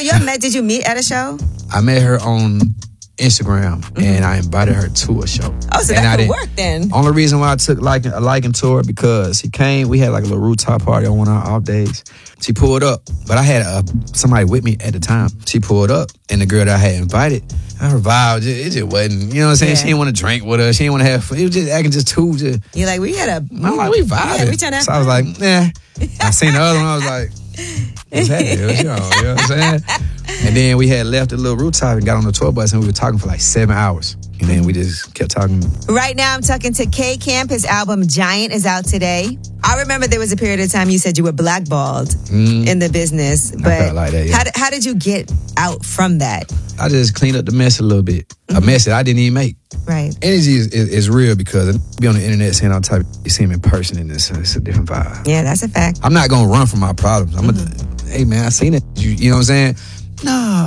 Did you meet at a show? I met her on Instagram, and I invited her to a show. Oh, so that could work then. Only reason why I took a liking to her because she came. We had like a little rooftop party on one of our off days. She pulled up, but I had somebody with me at the time. She pulled up, and the girl that I had invited, her vibe, it just wasn't, you know what I'm saying? Yeah. She didn't want to drink with us. She didn't want to have fun. It was just acting just too. You're like, we vibing. Yeah, so I was like, nah. I seen the other one. I was like, what's happening? You know what I'm saying? And then we had left the little rooftop and got on the tour bus, and we were talking for like 7 hours. And then we just kept talking. Right now, I'm talking to K Camp. His album Giant is out today. I remember there was a period of time you said you were blackballed in the business. But I felt like that, yeah. How did you get out from that? I just cleaned up the mess a little bit. A mess that I didn't even make. Right. Energy is real because be on the internet saying all type. You see him in person, and it's a different vibe. Yeah, that's a fact. I'm not gonna run from my problems. Hey man, I seen it. You know what I'm saying? No.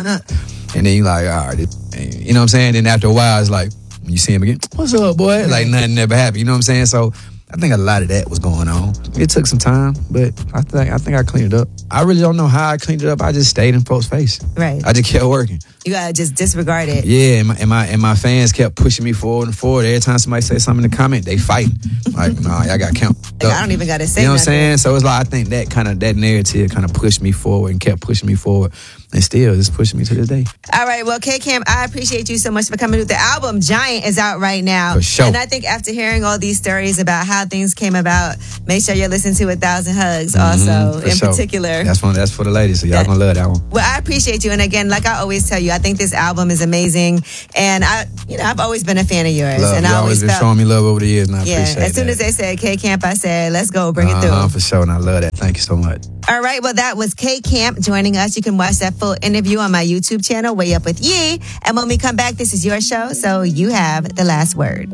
And then you like, all right, you know what I'm saying? Then after a while, it's like when you see him again, what's up, boy? Like nothing ever happened. You know what I'm saying? So I think a lot of that was going on. It took some time, but I think I cleaned it up. I really don't know how I cleaned it up. I just stayed in folks' face. Right. I just kept working. You gotta just disregard it. Yeah, and my fans kept pushing me forward and forward. Every time somebody say something in the comment, they fighting. Like, nah, y'all got count. Like, I don't even gotta say. You know what I'm nothing. saying? So it's like I think that narrative kind of pushed me forward and kept pushing me forward, and still just pushing me to this day. All right, well, K Camp, I appreciate you so much for coming with the album. Giant is out right now. For sure. And I think after hearing all these stories about how things came about, make sure you're listening to 1,000 Hugs also, in particular. That's for the ladies, so y'all gonna love that one. Well, I appreciate you. And again, like I always tell you, I think this album is amazing. And I've always been a fan of yours. And you always been showing me love over the years, and I appreciate it. As soon as they said K Camp, I said, let's go, bring it through. For sure, and I love that. Thank you so much. All right, well, that was K Camp joining us. You can watch that full interview on my YouTube channel, Way Up With Yee. And when we come back, this is your show, so you have the last word.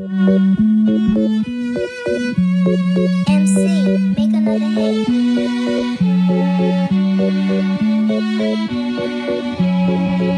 MC, make another hit.